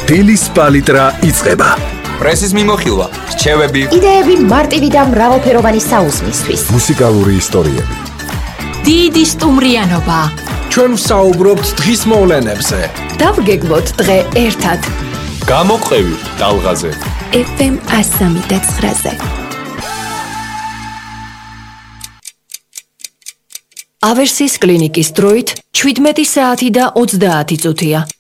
დილის პალიტრა იწყება. პრესის მიმოხილვა, რჩევები, იდეები მარტივი და მრავალფეროვანი საუზმისთვის. მუსიკალური ისტორიები. დიდი სტუმრიანობა. ჩვენ ვსაუბრობთ დღის მოვლენებზე. დავგეგმოთ დღე ერთად. გამოყევი ტალღაზე. FM 103.9-ზე. ავერსის კლინიკის დროით 17 საათი და 30 წუთია.